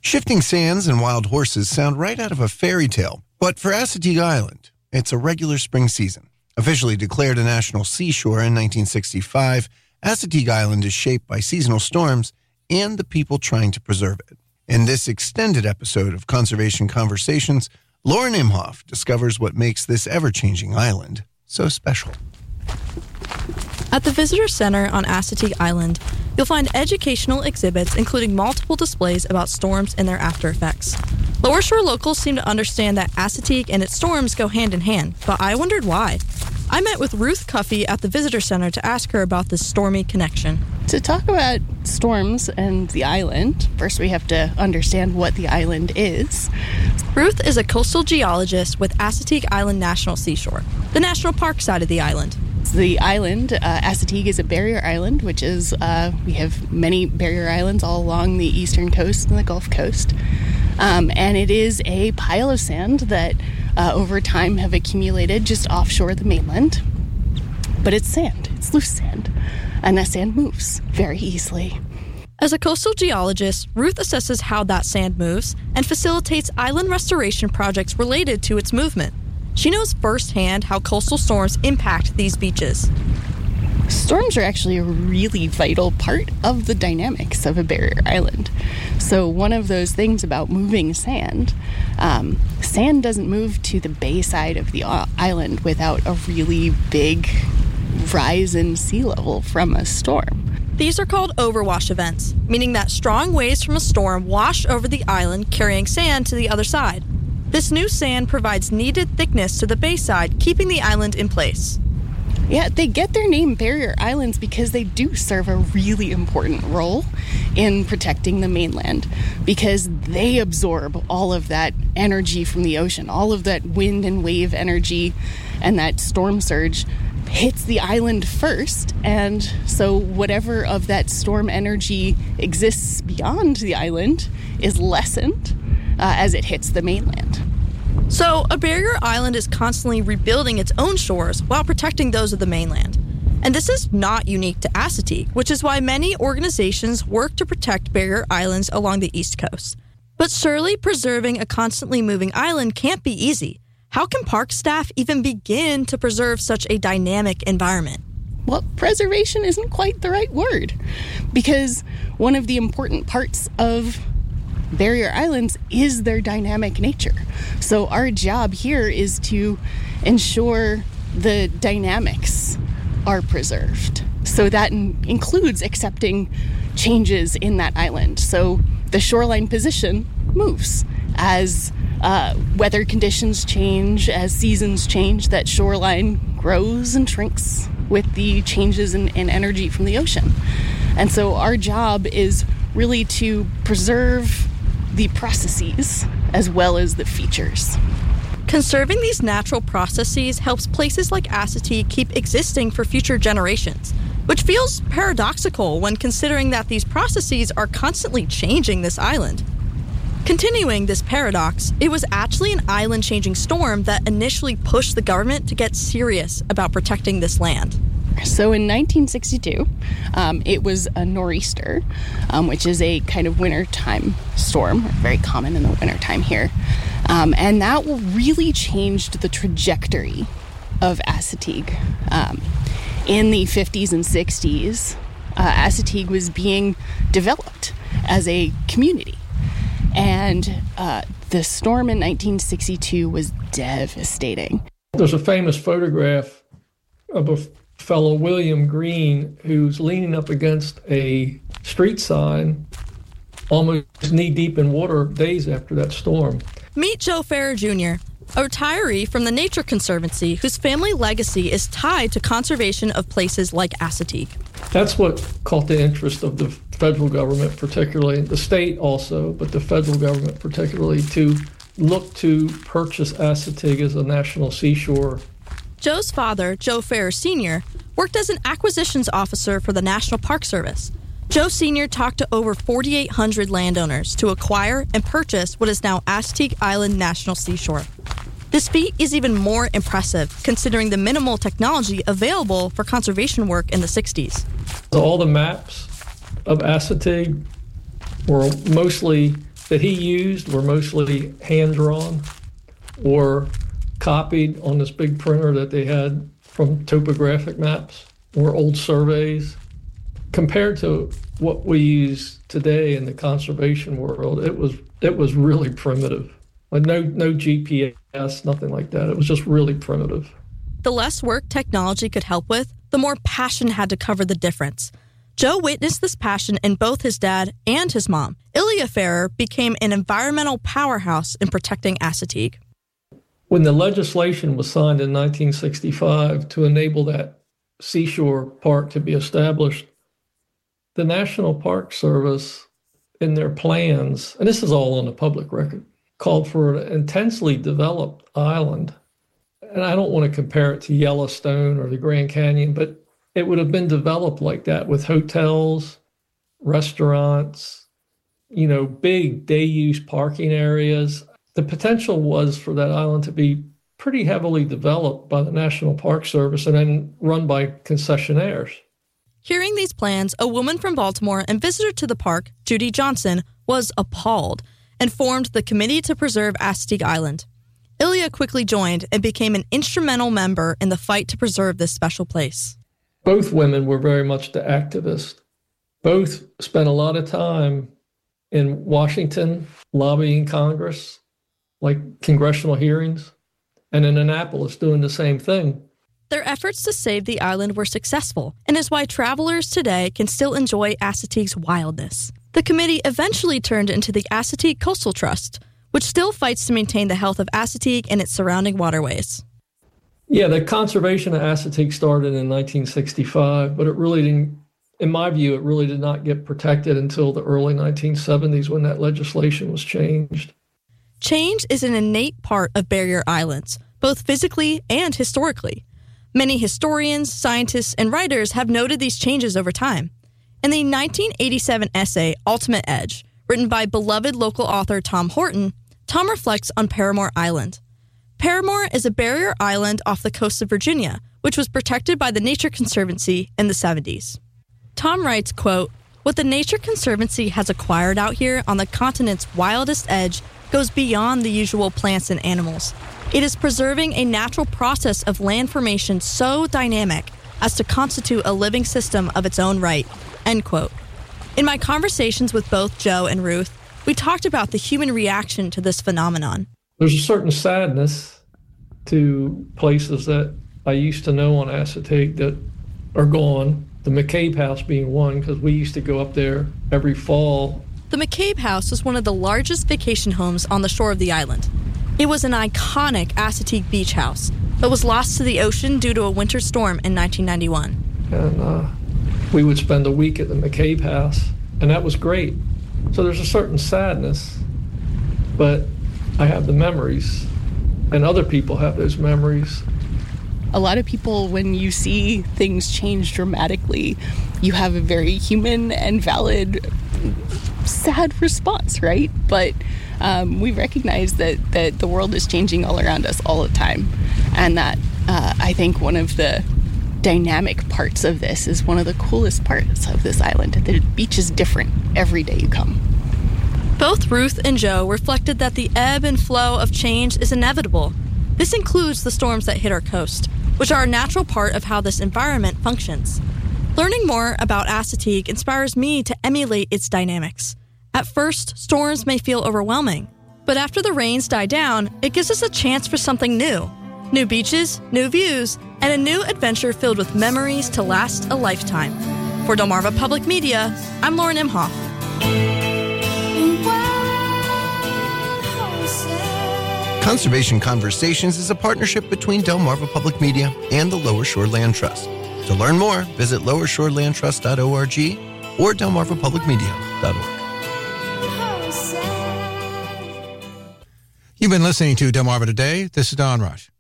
Shifting sands and wild horses sound right out of a fairy tale. But for Assateague Island, it's a regular spring season. Officially declared a national seashore in 1965, Assateague Island is shaped by seasonal storms and the people trying to preserve it. In this extended episode of Conservation Conversations, Lauren Imhoff discovers what makes this ever-changing island so special. At the Visitor Center on Assateague Island, you'll find educational exhibits including multiple displays about storms and their after effects. Lower Shore locals seem to understand that Assateague and its storms go hand in hand, but I wondered why. I met with Ruth Cuffey at the Visitor Center to ask her about this stormy connection. To talk about storms and the island, first we have to understand what the island is. Ruth is a coastal geologist with Assateague Island National Seashore, the national park side of the island. The island, Assateague, is a barrier island, which is, we have many barrier islands all along the eastern coast and the Gulf Coast. And it is a pile of sand that over time have accumulated just offshore the mainland. But it's sand, it's loose sand, and that sand moves very easily. As a coastal geologist, Ruth assesses how that sand moves and facilitates island restoration projects related to its movement. She knows firsthand how coastal storms impact these beaches. Storms are actually a really vital part of the dynamics of a barrier island. So one of those things about moving sand, sand doesn't move to the bay side of the island without a really big rise in sea level from a storm. These are called overwash events, meaning that strong waves from a storm wash over the island, carrying sand to the other side. This new sand provides needed thickness to the bay side, keeping the island in place. Yeah, they get their name barrier islands because they do serve a really important role in protecting the mainland, because they absorb all of that energy from the ocean, all of that wind and wave energy, and that storm surge hits the island first, and so whatever of that storm energy exists beyond the island is lessened as it hits the mainland. So, a barrier island is constantly rebuilding its own shores while protecting those of the mainland. And this is not unique to Assateague, which is why many organizations work to protect barrier islands along the East Coast. But surely preserving a constantly moving island can't be easy. How can park staff even begin to preserve such a dynamic environment? Well, preservation isn't quite the right word, because one of the important parts of barrier islands is their dynamic nature. So our job here is to ensure the dynamics are preserved. So that includes accepting changes in that island. So the shoreline position moves as weather conditions change, as seasons change, that shoreline grows and shrinks with the changes in energy from the ocean. And so our job is really to preserve the processes as well as the features. Conserving these natural processes helps places like Assateague keep existing for future generations, which feels paradoxical when considering that these processes are constantly changing this island. Continuing this paradox, it was actually an island-changing storm that initially pushed the government to get serious about protecting this land. So in 1962, it was a nor'easter, which is a kind of wintertime storm, very common in the wintertime here. And that really changed the trajectory of Assateague. In the 50s and 60s, Assateague was being developed as a community. And the storm in 1962 was devastating. There's a famous photograph of a fellow William Green who's leaning up against a street sign almost knee-deep in water days after that storm. Meet Joe Farrer Jr., a retiree from the Nature Conservancy whose family legacy is tied to conservation of places like Assateague. That's what caught the interest of the federal government, particularly the state also, but the federal government particularly, to look to purchase Assateague as a national seashore. Joe's father, Joe Farrer Sr., worked as an acquisitions officer for the National Park Service. Joe Sr. talked to over 4,800 landowners to acquire and purchase what is now Assateague Island National Seashore. This feat is even more impressive considering the minimal technology available for conservation work in the 60s. All the maps of Assateague were mostly that he used were mostly hand-drawn or copied on this big printer that they had from topographic maps or old surveys. Compared to what we use today in the conservation world, it was really primitive. Like no GPS, nothing like that. It was just really primitive. The less work technology could help with, the more passion had to cover the difference. Joe witnessed this passion in both his dad and his mom. Ilya Ferrer became an environmental powerhouse in protecting Assateague. When the legislation was signed in 1965 to enable that seashore park to be established, the National Park Service, in their plans, and this is all on the public record, called for an intensely developed island. And I don't want to compare it to Yellowstone or the Grand Canyon, but it would have been developed like that with hotels, restaurants, big day-use parking areas. The potential was for that island to be pretty heavily developed by the National Park Service and then run by concessionaires. Hearing these plans, a woman from Baltimore and visitor to the park, Judy Johnson, was appalled and formed the Committee to Preserve Assateague Island. Ilya quickly joined and became an instrumental member in the fight to preserve this special place. Both women were very much the activists. Both spent a lot of time in Washington lobbying Congress, like congressional hearings, and in Annapolis doing the same thing. Their efforts to save the island were successful and is why travelers today can still enjoy Assateague's wildness. The committee eventually turned into the Assateague Coastal Trust, which still fights to maintain the health of Assateague and its surrounding waterways. Yeah, the conservation of Assateague started in 1965, but it really didn't, in my view, it really did not get protected until the early 1970s when that legislation was changed. Change is an innate part of barrier islands, both physically and historically. Many historians, scientists, and writers have noted these changes over time. In the 1987 essay, Ultimate Edge, written by beloved local author Tom Horton, Tom reflects on Paramore Island. Paramore is a barrier island off the coast of Virginia, which was protected by the Nature Conservancy in the 70s. Tom writes, quote, "What the Nature Conservancy has acquired out here on the continent's wildest edge goes beyond the usual plants and animals. It is preserving a natural process of land formation so dynamic as to constitute a living system of its own right," end quote. In my conversations with both Joe and Ruth, we talked about the human reaction to this phenomenon. There's a certain sadness to places that I used to know on Assateague that are gone. The McCabe House being one, because we used to go up there every fall. The McCabe House was one of the largest vacation homes on the shore of the island. It was an iconic Assateague beach house, but was lost to the ocean due to a winter storm in 1991. And we would spend a week at the McCabe House, and that was great. So there's a certain sadness, but I have the memories, and other people have those memories. A lot of people, when you see things change dramatically, you have a very human and valid, sad response, right? But we recognize that the world is changing all around us all the time, and that I think one of the dynamic parts of this is one of the coolest parts of this island. The beach is different every day you come. Both Ruth and Joe reflected that the ebb and flow of change is inevitable. This includes the storms that hit our coast, which are a natural part of how this environment functions. Learning more about Assateague inspires me to emulate its dynamics. At first, storms may feel overwhelming, but after the rains die down, it gives us a chance for something new. New beaches, new views, and a new adventure filled with memories to last a lifetime. For Delmarva Public Media, I'm Lauren Imhoff. Conservation Conversations is a partnership between Delmarva Public Media and the Lower Shore Land Trust. To learn more, visit lowershorelandtrust.org or delmarvapublicmedia.org. You've been listening to Delmarva Today. This is Don Rush.